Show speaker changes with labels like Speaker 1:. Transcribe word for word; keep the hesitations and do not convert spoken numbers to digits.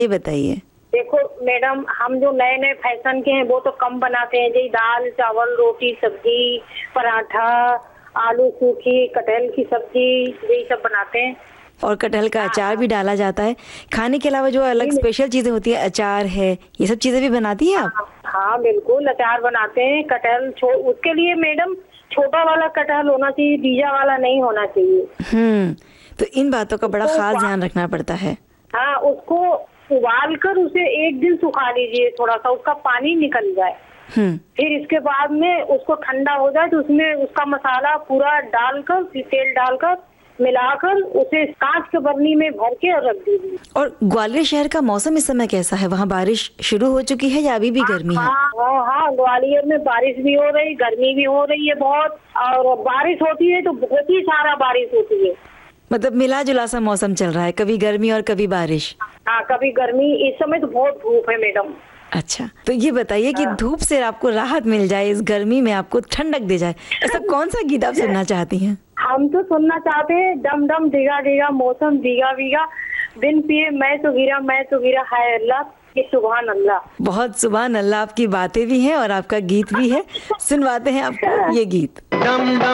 Speaker 1: ये बताइए।
Speaker 2: देखो मैडम, हम जो नए नए फैशन के हैं वो तो कम बनाते हैं, जैसे दाल चावल रोटी सब्जी पराठा आलू सूखी कटहल की सब्जी यही सब बनाते हैं।
Speaker 1: और कटहल का अचार भी डाला जाता है। खाने के अलावा जो अलग स्पेशल चीजें होती है, अचार है, ये सब चीजें भी बनाती हैं आप?
Speaker 2: हाँ बिल्कुल, अचार बनाते हैं। कटहल उसके लिए मैडम छोटा वाला कटहल होना चाहिए, बीजा वाला नहीं होना चाहिए।
Speaker 1: हम्म तो इन बातों का बड़ा खास ध्यान रखना पड़ता है।
Speaker 2: हाँ, उसको उबाल कर उसे एक दिन सुखा लीजिए, थोड़ा सा उसका पानी निकल जाए।
Speaker 1: हम्म
Speaker 2: फिर इसके बाद में उसको ठंडा हो जाए तो उसमें उसका मसाला पूरा डालकर, तेल डालकर मिलाकर उसे कांच के बरनी में भर के और रख दीजिए।
Speaker 1: और ग्वालियर शहर का मौसम इस समय कैसा है? वहाँ बारिश शुरू हो चुकी है या अभी भी गर्मी है?
Speaker 2: हाँ हाँ हाँ, ग्वालियर में बारिश भी हो रही, गर्मी भी हो रही है बहुत। और बारिश होती है तो बहुत ही सारा बारिश होती है।
Speaker 1: मतलब मिला जुला सा मौसम चल रहा है, कभी गर्मी और कभी बारिश।
Speaker 2: हाँ, कभी गर्मी। इस समय तो बहुत धूप है मैडम।
Speaker 1: अच्छा, तो ये बताइए कि धूप से आपको राहत मिल जाए, इस गर्मी में आपको ठंडक दे जाए, ऐसा कौन सा गीत आप सुनना चाहती हैं?
Speaker 2: हम तो सुनना चाहते हैं डम डम दिगा दिगा मौसम भीगा भीगा, बिन पिए मैं तो गिरा मैं तो गिरा, हाय अल्लाह ये सुभान अल्लाह।
Speaker 1: बहुत सुभान अल्लाह, आपकी बातें भी हैं और आपका गीत भी है। सुनवाते हैं आपको ये गीत।